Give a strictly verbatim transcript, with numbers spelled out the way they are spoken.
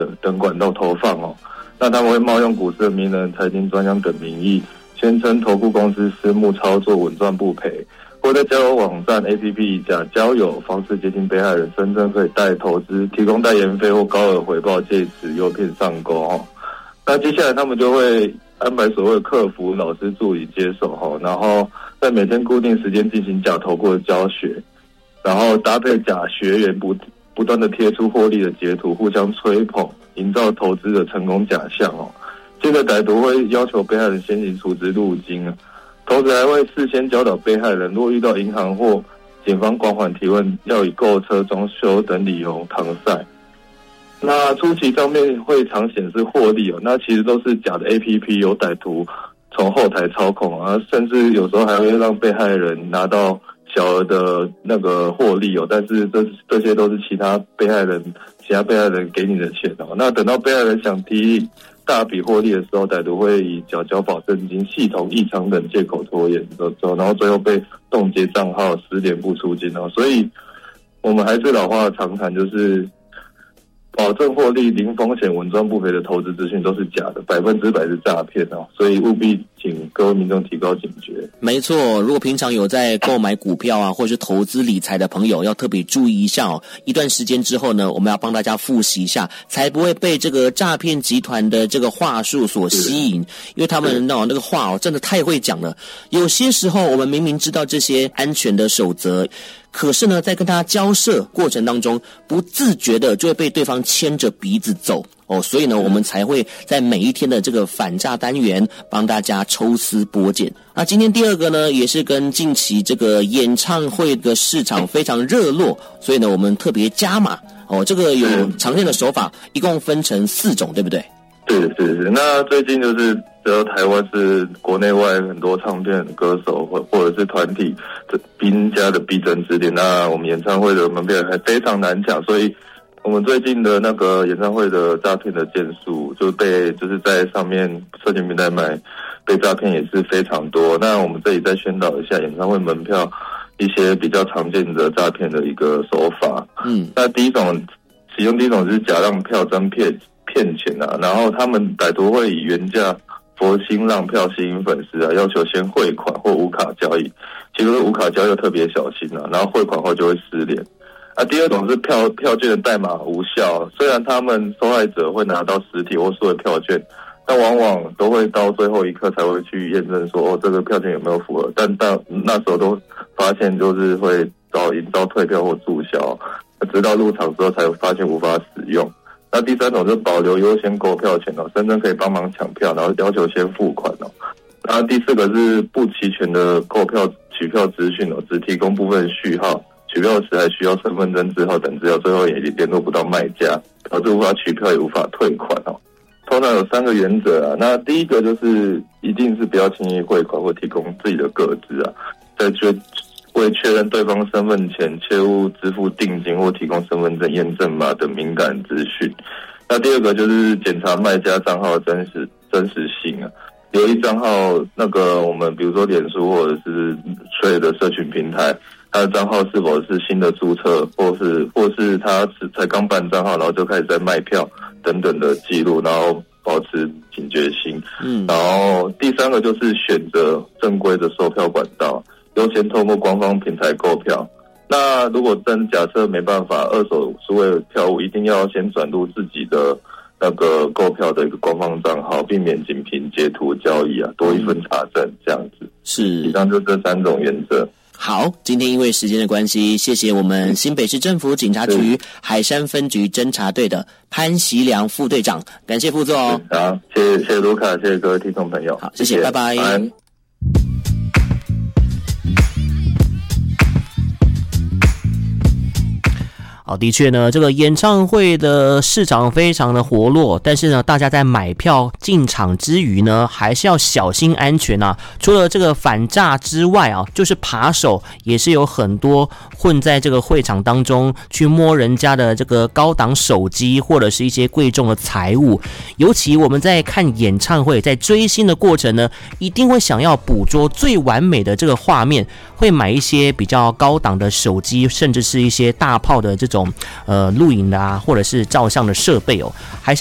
等管道投放哦。那他们会冒用股市的名人、财经专家等名义，宣称投顾公司私募操作稳赚不赔，或在交友网站 A P P 假交友方式接近被害人，声称可以代投资、提供代言费或高额回报，借此诱骗上钩哦。那接下来他们就会安排所谓的客服、老师、助理接手哦，然后在每天固定时间进行假投顾的教学，然后搭配假学员不不断的贴出获利的截图，互相吹捧，营造投资的成功假象哦。接着歹徒会要求被害人先行储值入金啊，同时还会事先教导被害人，若遇到银行或检方管款提问，要以购车、装修等理由搪塞。那初期上面会常显示获利哦，那其实都是假的 A P P， 由歹徒从后台操控啊，甚至有时候还会让被害人拿到小额的那个获利哦，但是这这些都是其他被害人其他被害人给你的钱哦。那等到被害人想提大笔获利的时候，歹徒会以缴交保证金、系统异常等借口拖延，然后最后被冻结账号、失联不出金哦。所以我们还是老话常谈，就是保证获利、零风险、稳赚不赔的投资资讯都是假的，百分之百是诈骗哦，所以务必请各位民众提高警觉。 没错，如果平常有在购买股票啊，或者是投资理财的朋友，要特别注意一下哦。一段时间之后呢，我们要帮大家复习一下，才不会被这个诈骗集团的这个话术所吸引，因为他们那那个话哦，真的太会讲了。有些时候我们明明知道这些安全的守则，可是呢，在跟他交涉过程当中，不自觉的就会被对方牵着鼻子走哦，所以呢，我们才会在每一天的这个反诈单元帮大家抽丝剥茧。那今天第二个呢，也是跟近期这个演唱会的市场非常热络，所以呢，我们特别加码哦，这个有常见的手法，一共分成四种，对不对？ 是是是。那最近就是只有台湾是国内外很多唱片歌手或或者是团体兵家的必争之地，那我们演唱会的门票还非常难抢，所以我们最近的那个演唱会的诈骗的件数就被就是在上面社群平台买被诈骗也是非常多。那我们这里再宣导一下演唱会门票一些比较常见的诈骗的一个手法。嗯，那第一种其中第一种是假让票真骗骗钱啊，然后他们歹徒会以原价佛心让票吸引粉丝啊，要求先汇款或无卡交易，其实无卡交易又特别小心啊，然后汇款后就会失联。啊，第二种是票票券的代码无效，虽然他们受害者会拿到实体或数位票券，但往往都会到最后一刻才会去验证说哦这个票券有没有符合，但到那时候都发现就是会遭引遭退票或注销，直到入场之后才发现无法使用。那第三种就是保留优先购票权哦，声称可以帮忙抢票，然后要求先付款哦。然后第四个是不齐全的购票取票资讯哦，只提供部分序号，取票时还需要身份证字号等资料，最后也联络不到卖家，导致无法取票也无法退款哦。通常有三个原则啊，那第一个就是一定是不要轻易汇款或提供自己的个资啊，在确为确认对方身份前，切勿支付定金或提供身份证验证码等敏感资讯。那第二个就是检查卖家账号的真实真实性啊，留意账号那个我们比如说脸书或者是所有的社群平台，他的账号是否是新的注册，或是或是他才刚办账号，然后就开始在卖票等等的记录，然后保持警觉心。嗯，然后第三个就是选择正规的售票管道，优先透过官方平台购票。那如果真假设没办法，二手数位票务一定要先转入自己的那个购票的一个官方账号，避免仅凭截图交易啊，多一份查证这样子。 是， 以上就这三种原则。 好，今天因为时间的关系，谢谢我们新北市政府警察局海山分局侦查队的潘习良副队长，感谢副座哦。 好，谢谢谢谢卢卡，谢谢各位听众朋友。 好，谢谢，谢谢，拜拜。好，的确呢，这个演唱会的市场非常的活络，但是呢，大家在买票进场之余呢，还是要小心安全啊。除了这个反诈之外啊，就是扒手也是有很多混在这个会场当中去摸人家的这个高档手机或者是一些贵重的财物。尤其我们在看演唱会，在追星的过程呢，一定会想要捕捉最完美的这个画面，会买一些比较高档的手机，甚至是一些大炮的这种种呃录影的啊，或者是照相的设备哦，还是